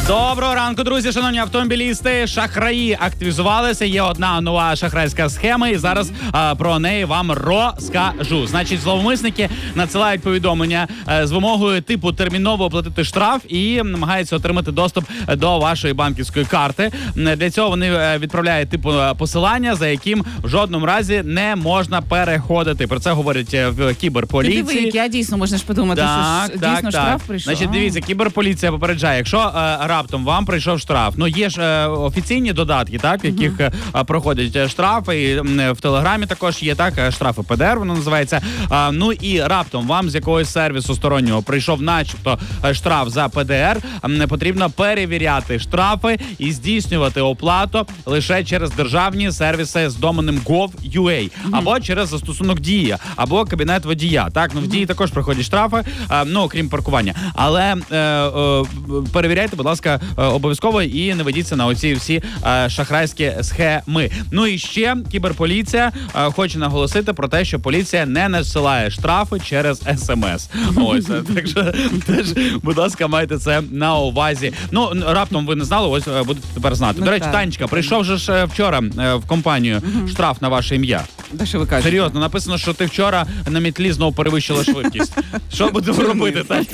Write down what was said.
Доброго ранку, друзі, шановні автомобілісти. Шахраї активізувалися. Є одна нова шахрайська схема, і зараз про неї вам розкажу. Значить, зловмисники надсилають повідомлення з вимогою типу терміново оплатити штраф і намагаються отримати доступ до вашої банківської карти. Для цього вони відправляють типу посилання, за яким в жодному разі не можна переходити. Про це говорять в кіберполіції. Ти диви, я дійсно, можна ж подумати, що дійсно штраф прийшов. Значить, дивіться, кіберполіція попереджає, якщо раптом вам прийшов штраф, ну є ж офіційні додатки, так, в яких проходять штрафи, і в Телеграмі також є, так, штрафи ПДР, воно називається. Ну і раптом вам з якогось сервісу стороннього прийшов начебто штраф за ПДР, потрібно перевіряти штрафи і здійснювати оплату лише через державні сервіси з доменем gov.ua, або через застосунок Дія, або кабінет водія. Так, ну в Дії також проходять штрафи, ну окрім паркування. Але перевіряйте, будь ласка, обов'язково і не ведіться на оці всі шахрайські схеми. Ну і ще кіберполіція хоче наголосити про те, що поліція не надсилає штрафи через СМС. Ось, так що теж, будь ласка, майте це на увазі. Ну, раптом ви не знали, ось будете тепер знати. До речі, Танечка, прийшов же ж вчора в компанію штраф на ваше ім'я. Та що ви кажете? Серйозно, написано, що ти вчора на мітлі знову перевищила швидкість. Що будемо робити, Тань?